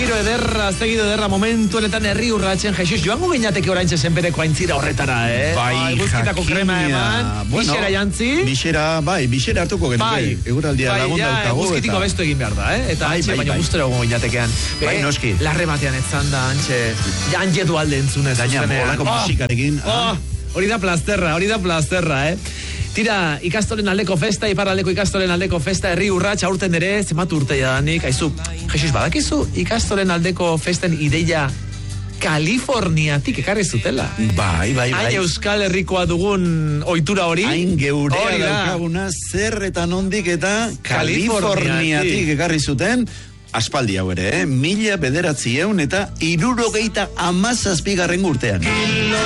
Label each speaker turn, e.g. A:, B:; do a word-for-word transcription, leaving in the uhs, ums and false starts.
A: giro ederra, zegido ederra momentu honetan herri urratzen, Jesus, joango gineateke oraintxe zenbereko aintzira horretara, eh?
B: Bai,
A: guztitako krema eman, bueno, bixera jantzi.
B: Bixera, bai, bixera hartuko genuke.
A: Bai,
B: eguraldia
A: bai,
B: lagun
A: ja,
B: daukago.
A: Guztitiko bestu egin behar da, eh? Eta
B: bai,
A: antxe,
B: bai,
A: baina
B: bai.
A: guztera egongo gineatekean.
B: Bai, noski.
A: Larre batean etzan da, antxe, jantxe du alde entzunez.
B: Daina, molako musikarekin.
A: Oh, hori da plazterra, hori da plazterra, eh? Tira, ikastolen aldeko festa, iparraldeko ikastolen aldeko festa, herri urrats, aurten ere, zematu urte jadanik, aizu, Jesus, badakizu, ikastolen aldeko festen ideia Kaliforniatik ekarri zutela.
B: Bai, bai, bai.
A: Hain Euskal Herrikoa dugun ohitura hori.
B: Hain geurea daukaguna, zer eta nondik eta Kaliforniatik ekarri zuten, aspaldi hau ere, eh? Mila bederatzi eun eta irurogeita amazazpigarren urtean.